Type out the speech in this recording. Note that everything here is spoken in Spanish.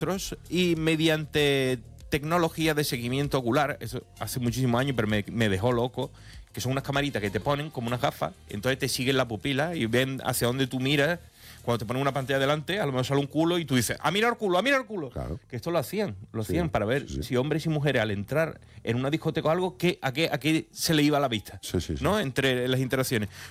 y mediante tecnología de seguimiento ocular, eso hace muchísimos años, pero me dejó loco, que son unas camaritas que te ponen como unas gafas, entonces te siguen la pupila y ven hacia dónde tú miras. Cuando te ponen una pantalla delante, a lo mejor sale un culo y tú dices, ¡a mirar el culo, a mirar el culo! Claro. Que esto lo hacían para ver si hombres y mujeres al entrar en una discoteca o algo, a qué se le iba la vista, Sí. ¿no? Entre las interacciones.